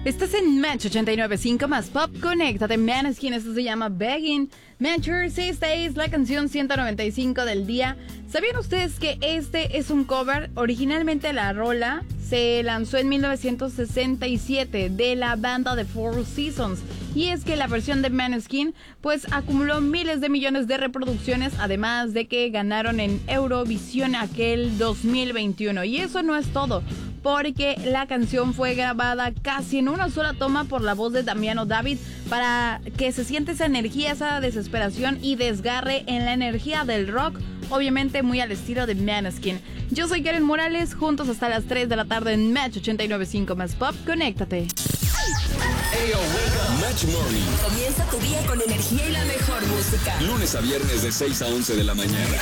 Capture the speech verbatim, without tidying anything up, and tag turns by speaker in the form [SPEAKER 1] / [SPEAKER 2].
[SPEAKER 1] Estás en Match ochenta y nueve punto cinco más Pop. Conéctate, Maneskin. Esto se llama Begging. Manchester Stays, la canción ciento noventa y cinco del día. ¿Sabían ustedes que este es un cover? Originalmente la rola se lanzó en mil novecientos sesenta y siete de la banda The Four Seasons. Y es que la versión de Maneskin pues acumuló miles de millones de reproducciones, además de que ganaron en Eurovisión aquel dos mil veintiuno. Y eso no es todo, porque la canción fue grabada casi en una sola toma por la voz de Damiano David para que se siente esa energía, esa desesperación y desgarre en la energía del rock, obviamente muy al estilo de Maneskin. Yo soy Karen Morales, juntos hasta las tres de la tarde en Match ochenta y nueve punto cinco más Pop. Conéctate.
[SPEAKER 2] Ayo, Match Morning.
[SPEAKER 3] Comienza tu día con energía y la mejor música.
[SPEAKER 2] Lunes a viernes de seis a once de la mañana.